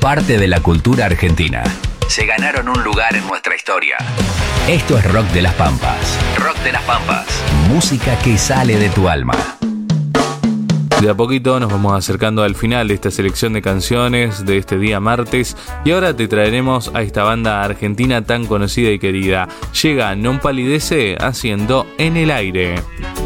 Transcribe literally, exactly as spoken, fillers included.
parte de la cultura argentina. Se ganaron un lugar en nuestra historia. Esto es Rock de las Pampas. Rock de las Pampas. Música que sale de tu alma. De a poquito nos vamos acercando al final de esta selección de canciones de este día martes y ahora te traeremos a esta banda argentina tan conocida y querida. Llega Non Palidece haciendo En el Aire.